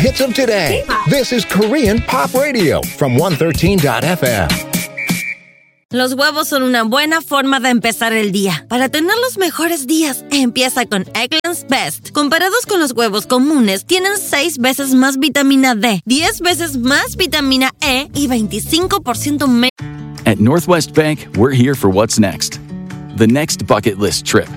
hits of today. This is Korean Pop Radio from 113.fm. Los huevos son una buena forma de empezar el día. Para tener los mejores días, empieza con Eggland's Best. Comparados con los huevos comunes, tienen 6 veces más vitamina D, 10 veces más vitamina E y 25% menos. At Northwest Bank, we're here for what's next. The next bucket list trip.